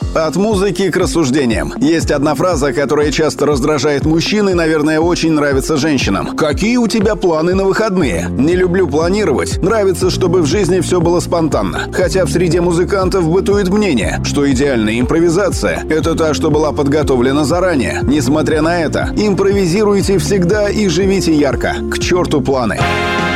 От музыки к рассуждениям. Есть одна фраза, которая часто раздражает мужчин и, наверное, очень нравится женщинам. «Какие у тебя планы на выходные?» Не люблю планировать. Нравится, чтобы в жизни все было спонтанно. Хотя в среде музыкантов бытует мнение, что идеальная импровизация — это та, что была подготовлена заранее. Несмотря на это, импровизируйте всегда и живите ярко. К черту планы.